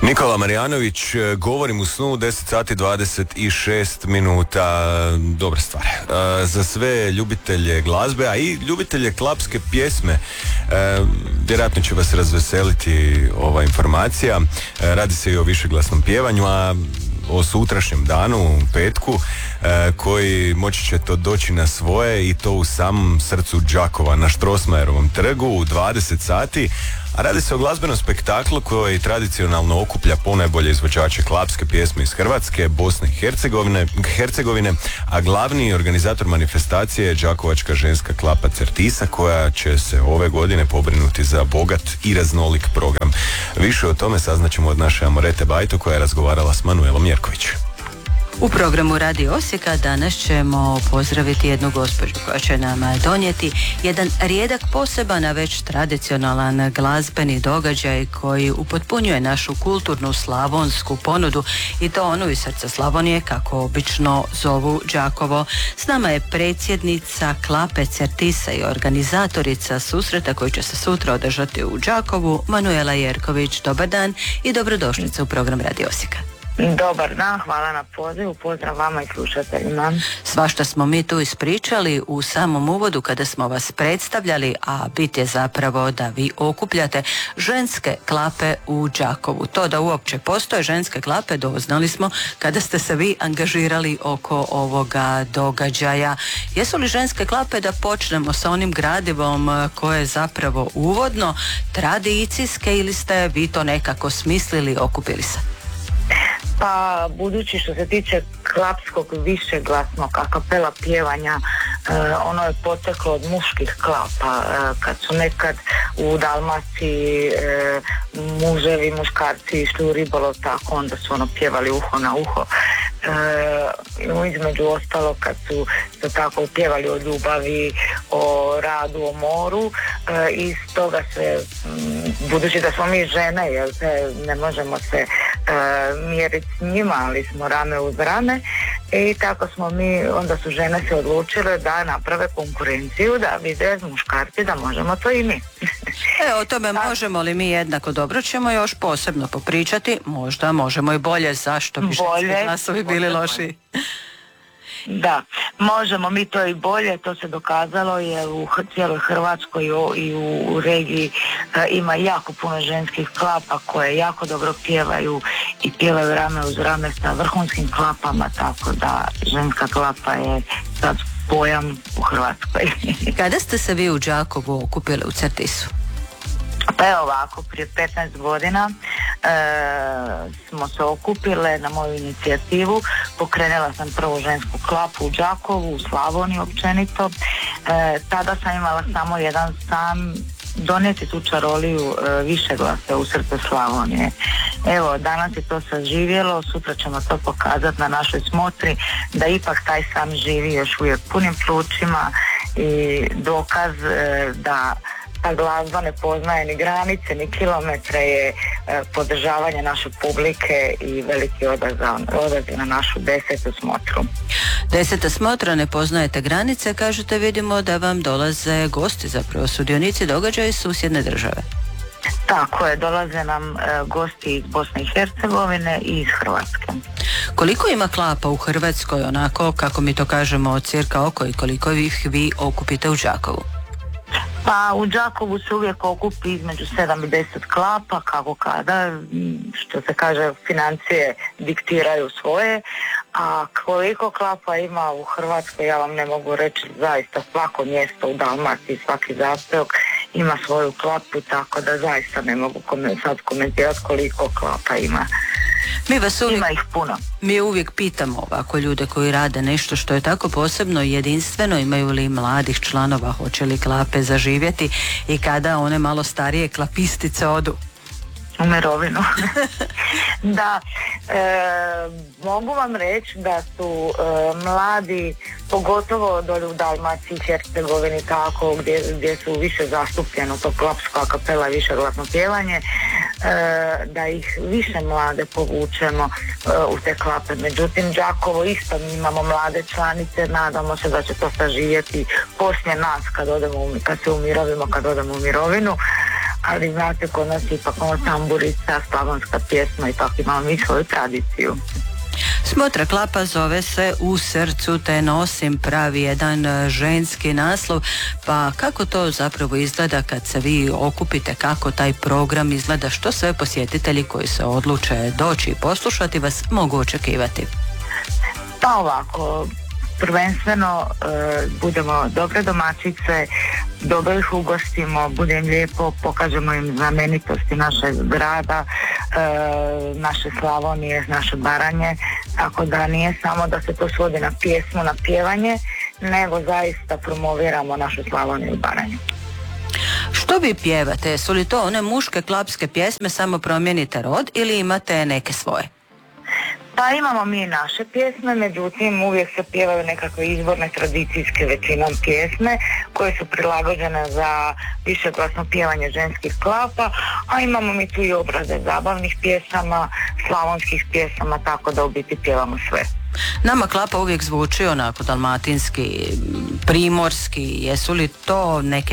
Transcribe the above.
Nikola Marijanović, govorim u snu, 10 sati 26 minuta, dobra stvar. Za sve ljubitelje glazbe, a i ljubitelje klapske pjesme, vjerojatno će vas razveseliti ova informacija. Radi se i o višeglasnom pjevanju, a o sutrašnjem danu, petku, koji moći ćete doći na svoje, i to u samom srcu Đakova, na Strossmayerovom trgu u 20 sati. A radi se o glazbenom spektaklu koji tradicionalno okuplja ponajbolje izvođače klapske pjesme iz Hrvatske, Bosne i Hercegovine, a glavni organizator manifestacije je đakovačka ženska klapa Certisa, koja će se ove godine pobrinuti za bogat i raznolik program. Više o tome saznaćemo od naše Amorete Bajto, koja je razgovarala s Manuelom Jerković. U programu Radio Osijeka danas ćemo pozdraviti jednu gospođu koja će nam donijeti jedan rijedak, poseban, a već tradicionalan glazbeni događaj koji upotpunjuje našu kulturnu slavonsku ponudu, i to onu iz srca Slavonije, kako obično zovu Đakovo. S nama je predsjednica klape Certisa i organizatorica susreta koji će se sutra održati u Đakovu, Manuela Jerković. Dobar dan i dobrodošlica u program Radio Osijeka. Dobar dan, hvala na pozivu, pozdrav vama i slušateljima. Svašta smo mi tu ispričali u samom uvodu kada smo vas predstavljali, a bit je zapravo da vi okupljate ženske klape u Đakovu. To da uopće postoje ženske klape doznali smo kada ste se vi angažirali oko ovoga događaja. Jesu li ženske klape, da počnemo sa onim gradivom koje je zapravo uvodno, tradicijske, ili ste vi to nekako smislili, okupili se? Pa budući što se tiče klapskog višeglasnog a kapela pjevanja, ono je poteklo od muških klapa, kad su nekad u Dalmaciji muževi, muškarci išli u ribolov, tako onda su ono pjevali uho na uho. Između ostalo kad su se tako pjevali o ljubavi, o radu, o moru, i stoga se, budući da smo mi žene, jer ne možemo se mjeriti s njima, ali smo rame uz rame, i tako smo mi, onda su žene se odlučile da naprave konkurenciju, da vide muškarci da možemo to i mi. O tome možemo li mi jednako, dobro ćemo još posebno popričati, možda možemo i bolje, zašto bi ženski glasovi bili loši. Da, možemo mi to i bolje, to se dokazalo, jer u cijeloj Hrvatskoj i u regiji ima jako puno ženskih klapa koje jako dobro pjevaju i pjevaju rame uz rame sa vrhunskim klapama, tako da ženska klapa je sad pojam u Hrvatskoj. Kada ste se vi u Đakovu okupili u Certisu? Pa evo ovako, prije 15 godina smo se okupile na moju inicijativu. Pokrenula sam prvu žensku klapu u Đakovu, u Slavoniji općenito. Tada sam imala samo jedan san, donijeti tu čaroliju višeglase u srce Slavonije. Evo, danas je to saživjelo, sutra ćemo to pokazati na našoj smotri, da ipak taj san živi još uvijek punim plućima, i dokaz da ta glazba ne poznaje ni granice, ni kilometre, je podržavanje naše publike i veliki odaziv na našu 10. smotru. 10. smotra, ne poznajete granice, kažete, vidimo da vam dolaze gosti, zapravo sudionici događaja iz susjedne države. Tako je, dolaze nam gosti iz Bosne i Hercegovine i iz Hrvatske. Koliko ima klapa u Hrvatskoj, onako kako mi to kažemo cirka oko, i koliko ih vi okupite u Đakovu? Pa u Đakovu se uvijek okupi između 7 i 10 klapa, kako kada, što se kaže, financije diktiraju svoje, a koliko klapa ima u Hrvatskoj, ja vam ne mogu reći, zaista svako mjesto u Dalmaciji, svaki zaseok ima svoju klapu, tako da zaista ne mogu sad komentirati koliko klapa ima. Ima ih puno. Mi uvijek pitamo ovako ljude koji rade nešto što je tako posebno i jedinstveno, imaju li mladih članova, hoće li klape zaživjeti i kada one malo starije klapistice odu u mirovinu. Da, mogu vam reći da su mladi, pogotovo dolje u Dalmaciji, Hercegovini, tako, gdje su više zastupljeno to klapsko a kapela, višeglasno pjevanje, da ih više mlade povučemo u te klape. Međutim, Đakovo isto, mi imamo mlade članice, nadamo se da će to saživjeti poslije nas kad se umirovimo, kad odemo u mirovinu. ali znate, kod nas ipak ono tamburica, slavonska pjesma i tako imamo mi svoju tradiciju. Smotra klapa zove se U srcu te nosim, pravi jedan ženski naslov, pa kako to zapravo izgleda kad se vi okupite, kako taj program izgleda, što sve posjetitelji koji se odluče doći i poslušati vas mogu očekivati? Pa ovako, prvenstveno budemo dobre domaćice, dobro ih ugostimo, budem lijepo, pokažemo im znamenitosti našeg grada, naše Slavonije, naše Baranje, tako da nije samo da se to svodi na pjesmu, na pjevanje, nego zaista promoviramo našu Slavoniju i Baranju. Što vi pjevate? Su li to one muške klapske pjesme, samo promijenite rod, ili imate neke svoje? Pa imamo mi naše pjesme, međutim uvijek se pjevaju nekakve izborne tradicijske većinom pjesme koje su prilagođene za višeglasno pjevanje ženskih klapa, a imamo mi tu i obraze zabavnih pjesama, slavonskih pjesama, tako da u biti pjevamo sve. Nama klapa uvijek zvuči onako dalmatinski, primorski, jesu li to neke